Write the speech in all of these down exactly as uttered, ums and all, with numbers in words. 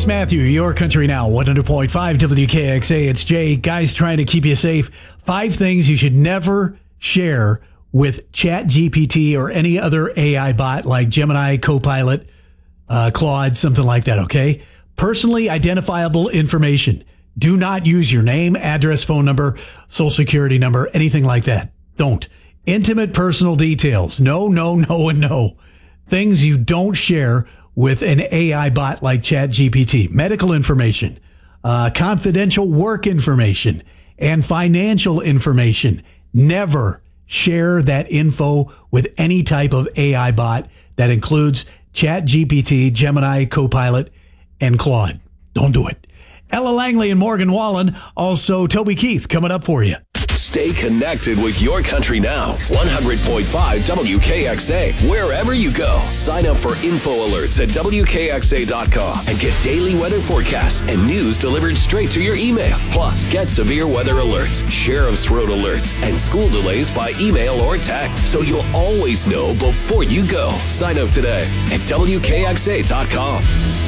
Matthew, your country now, one hundred point five W K X A. It's Jay. Guys trying to keep you safe. Five things you should never share with ChatGPT or any other A I bot like Gemini, Copilot, uh, Claude, something like that, okay? Personally identifiable information. Do not use your name, address, phone number, social security number, anything like that. Don't. Intimate personal details. No, no, no, and no. Things you don't share with an A I bot like ChatGPT. Medical information, uh, confidential work information, and financial information. Never share that info with any type of A I bot that includes ChatGPT, Gemini, Copilot, and Claude. Don't do it. Ella Langley and Morgan Wallen. Also, Toby Keith coming up for you. Stay connected with your country now. one hundred point five W K X A. Wherever you go, sign up for info alerts at W K X A dot com and get daily weather forecasts and news delivered straight to your email. Plus, get severe weather alerts, sheriff's road alerts, and school delays by email or text, so you'll always know before you go. Sign up today at W K X A dot com.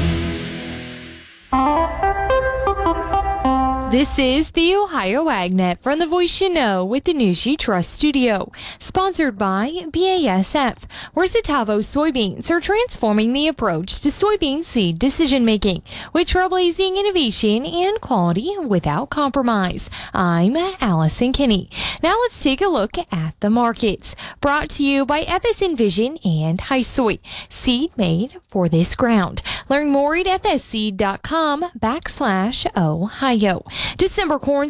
This is the Ohio AgNet from the Voice You Know with the News You Trust studio. Sponsored by B A S F, where Zetavo soybeans are transforming the approach to soybean seed decision-making with trailblazing innovation and quality without compromise. I'm Allison Kinney. Now let's take a look at the markets. Brought to you by F S Envision and HiSoy, seed made for this ground. Learn more at F S seed dot com backslash Ohio. December corn